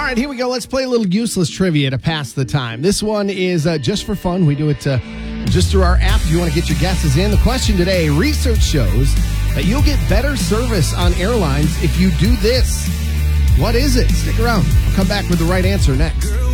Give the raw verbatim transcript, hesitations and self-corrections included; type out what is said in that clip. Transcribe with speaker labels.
Speaker 1: right, here we go. Let's play a little useless trivia to pass the time. This one is uh, just for fun. We do it uh, just through our app. If you want to get your guesses in. The question today, research shows that you'll get better service on airlines if you do this. What is it? Stick around. We'll come back with the right answer next.